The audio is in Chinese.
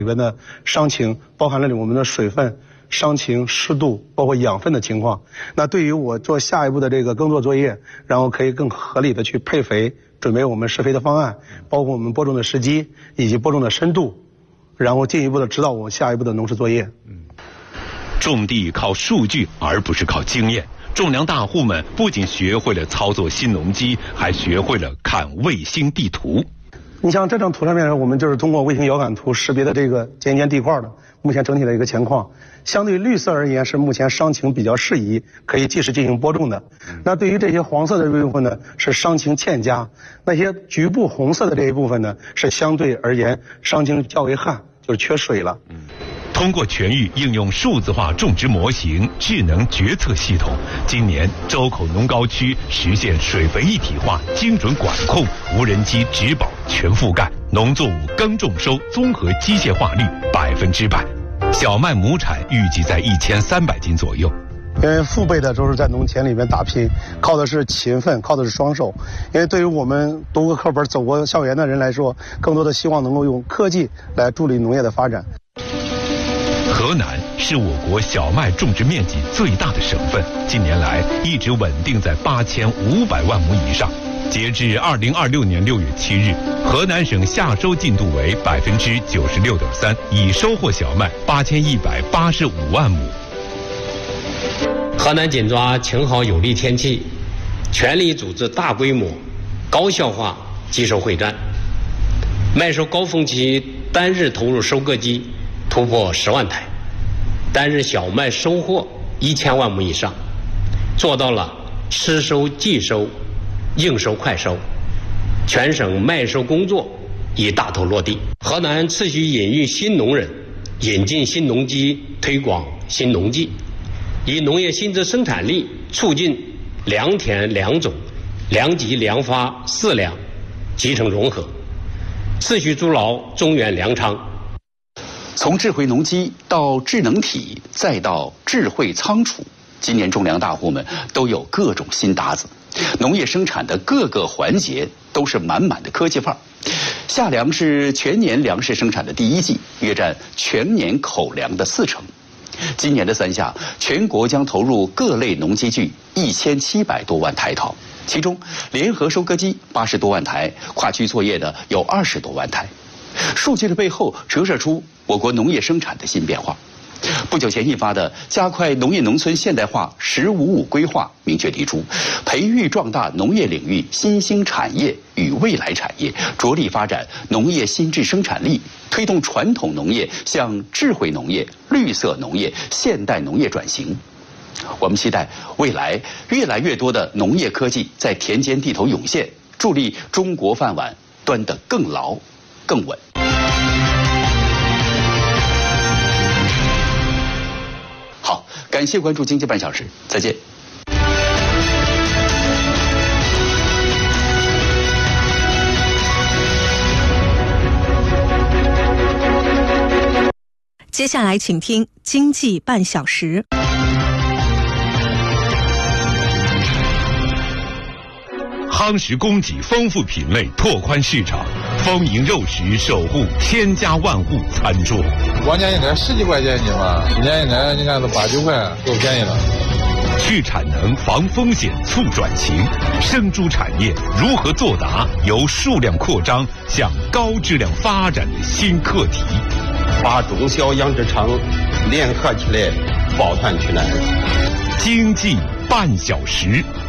里边的伤情包含了我们的水分、伤情、湿度，包括养分的情况。那对于我做下一步的这个耕作作业，然后可以更合理的去配肥，准备我们施肥的方案，包括我们播种的时机以及播种的深度，然后进一步的指导我们下一步的农事作业。 种地靠数据而不是靠经验，种粮大户们不仅学会了操作新农机，还学会了看卫星地图。 你像这张图上面，我们就是通过卫星遥感图识别的这个田间地块的目前整体的一个情况。相对绿色而言，是目前伤情比较适宜，可以及时进行播种的。那对于这些黄色的这部分呢，是伤情欠佳；那些局部红色的这一部分呢，是相对而言伤情较为旱，就是缺水了。 通过全域应用数字化种植模型、智能决策系统，今年周口农高区实现水肥一体化、精准管控、无人机植保全覆盖，农作物耕种收综合机械化率100%，小麦亩产预计在1300斤左右。 因为父辈的都是在农田里面打拼，靠的是勤奋，靠的是双手。因为对于我们读过课本、走过校园的人来说，更多的希望能够用科技来助力农业的发展。 河南是我国小麦种植面积最大的省份，近年来一直稳定在8500万亩以上。截至2026年6月7日，河南省夏收进度为96.3%，已收获小麦8185万亩。 河南紧抓晴好有利天气，全力组织大规模、高效化集收会战。麦收高峰期单日投入收割机突破10万台，单日小麦收获1000万亩以上，做到了吃收、即收、应收快收，全省麦收工作已大头落地。河南持续引育新农人，引进新农机，推广新农技，以农业新质生产力促进良田良种、良瘠良发4良集成融合，持续筑牢中原粮仓。 从智慧农机到智能体，再到智慧仓储，今年种粮大户们都有各种新搭子。农业生产的各个环节都是满满的科技范儿。夏粮是全年粮食生产的第一季，约占全年口粮的40%。今年的3夏，全国将投入各类农机具1700多万台套，其中联合收割机80多万台，跨区作业的有20多万台。数据的背后折射出我国农业生产的新变化。不久前印发的《加快农业农村现代化“15+5”规划》明确提出，培育壮大农业领域新兴产业与未来产业，着力发展农业新质生产力，推动传统农业向智慧农业、绿色农业、现代农业转型。我们期待未来越来越多的农业科技在田间地头涌现，助力中国饭碗端得更牢、更稳。好，感谢关注经济半小时，再见。 接下来请听经济半小时。 夯实供给，丰富品类，拓宽市场，丰盈肉食守护千家万户餐桌。 往年应该10几块钱一斤嘛，今年应该你看都8、9块，够便宜了。 去产能，防风险，促转型，生猪产业如何作答？由数量扩张向高质量发展的新课题。 把中小养殖场联合起来，抱团取暖。 经济半小时。